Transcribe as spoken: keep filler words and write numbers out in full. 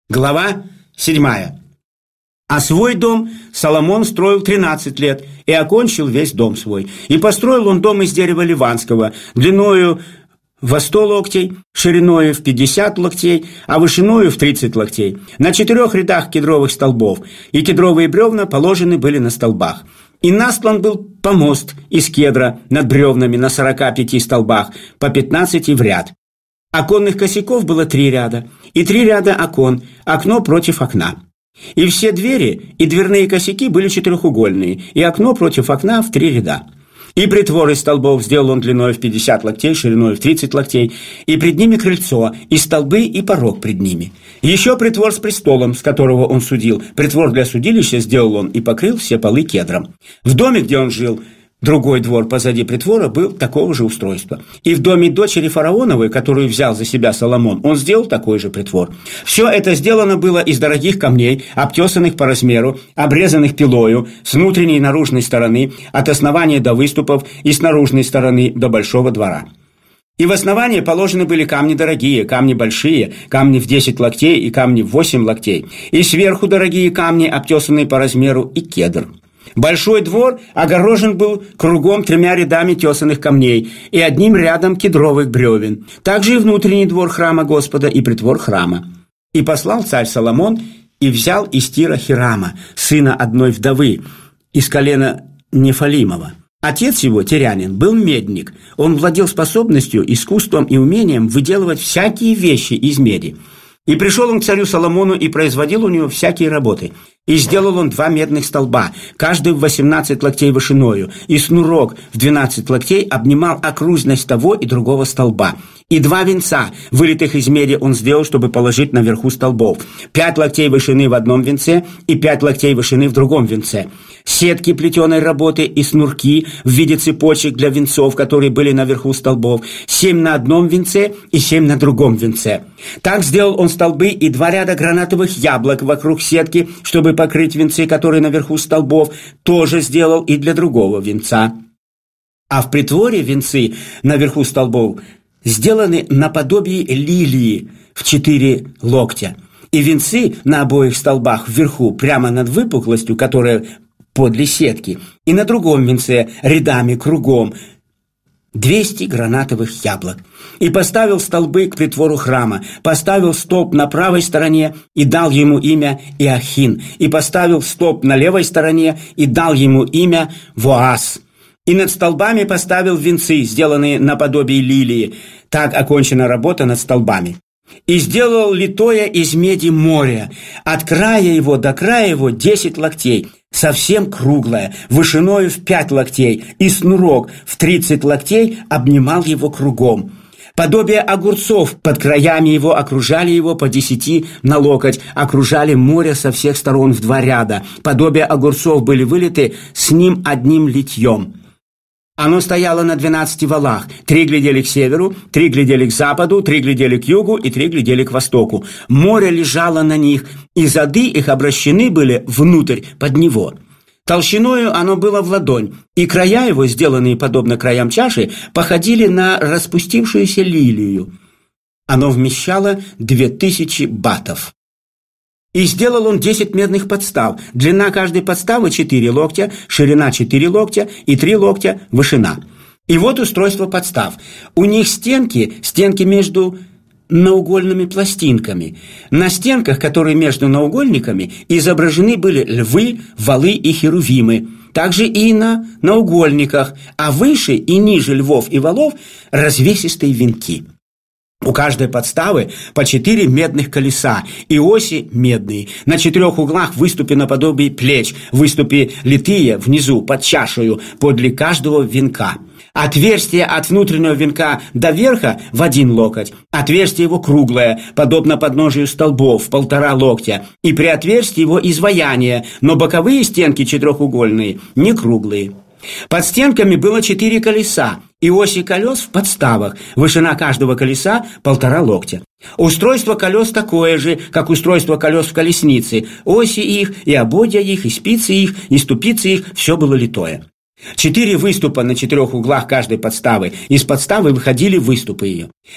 Глава седьмая. А свой дом Соломон строил тринадцать лет и окончил весь дом свой. И построил он дом из дерева ливанского, длиною во сто локтей, шириною в пятьдесят локтей, а вышиною в тридцать локтей, на четырех рядах кедровых столбов, и кедровые бревна положены были на столбах. И настлан был помост из кедра над бревнами на сорока пяти столбах, по пятнадцати в ряд. Оконных косяков было три ряда, и три ряда окон, окно против окна. И все двери и дверные косяки были четырехугольные, и окно против окна в три ряда. И притвор из столбов сделал он длиной в пятьдесят локтей, шириной в тридцать локтей, и пред ними крыльцо, и столбы, и порог пред ними. Еще притвор с престолом, с которого он судил, притвор для судилища сделал он и покрыл все полы кедром. В доме, где он жил, другой двор позади притвора был такого же устройства. И в доме дочери фараоновой, которую взял за себя Соломон, он сделал такой же притвор. Все это сделано было из дорогих камней, обтесанных по размеру, обрезанных пилою, с внутренней и наружной стороны, от основания до выступов и с наружной стороны до большого двора. И в основании положены были камни дорогие, камни большие, камни в десять локтей и камни в восемь локтей, и сверху дорогие камни, обтесанные по размеру, и кедр. Большой двор огорожен был кругом тремя рядами тесаных камней и одним рядом кедровых бревен. Также и внутренний двор храма Господа и притвор храма. И послал царь Соломон и взял из Тира Хирама, сына одной вдовы, из колена Нефалимова. Отец его, тирянин, был медник. Он владел способностью, искусством и умением выделывать всякие вещи из меди. И пришел он к царю Соломону и производил у него всякие работы. И сделал он два медных столба, каждый в восемнадцать локтей вышиною, и снурок в двенадцать локтей обнимал окружность того и другого столба. И два венца, вылитых из меди, он сделал, чтобы положить наверху столбов. Пять локтей вышины в одном венце и пять локтей вышины в другом венце. Сетки плетеной работы и снурки в виде цепочек для венцов, которые были наверху столбов. Семь на одном венце и семь на другом венце. Так сделал он столбы и два ряда гранатовых яблок вокруг сетки, чтобы покрыть венцы, которые наверху столбов, тоже сделал и для другого венца. А в притворе венцы наверху столбов сделаны наподобие лилии в четыре локтя. И венцы на обоих столбах вверху, прямо над выпуклостью, которая подле сетки, и на другом венце рядами кругом двести гранатовых яблок. И поставил столбы к притвору храма, поставил столб на правой стороне и дал ему имя Иохин, и поставил столб на левой стороне и дал ему имя Воас. И над столбами поставил венцы, сделанные наподобие лилии. Так окончена работа над столбами. И сделал литое из меди море, от края его до края его десять локтей, совсем круглое, вышиною в пять локтей, и снурок в тридцать локтей обнимал его кругом. Подобие огурцов под краями его окружали его по десяти на локоть, окружали море со всех сторон в два ряда. Подобие огурцов были вылиты с ним одним литьем. Оно стояло на двенадцати валах. Три глядели к северу, три глядели к западу, три глядели к югу и три глядели к востоку. Море лежало на них, и зады их обращены были внутрь, под него. Толщиною оно было в ладонь, и края его, сделанные подобно краям чаши, походили на распустившуюся лилию. Оно вмещало две тысячи батов. И сделал он десять медных подстав. Длина каждой подставы четыре локтя, ширина четыре локтя и три локтя вышина. И вот устройство подстав. У них стенки, стенки между наугольными пластинками. На стенках, которые между наугольниками, изображены были львы, валы и херувимы. Также и на наугольниках, а выше и ниже львов и валов развесистые венки. У каждой подставы по четыре медных колеса и оси медные. На четырех углах выступи наподобие плеч, выступи литые внизу под чашею подле каждого венка. Отверстие от внутреннего венка до верха в один локоть. Отверстие его круглое, подобно подножию столбов, в полтора локтя. И при отверстии его изваяние, но боковые стенки четырехугольные, не круглые. Под стенками было четыре колеса и оси колес в подставах. Вышина каждого колеса полтора локтя. Устройство колес такое же, как устройство колес в колеснице. Оси их, и ободья их, и спицы их, и ступицы их – все было литое. Четыре выступа на четырех углах каждой подставы. Из подставы выходили выступы ее.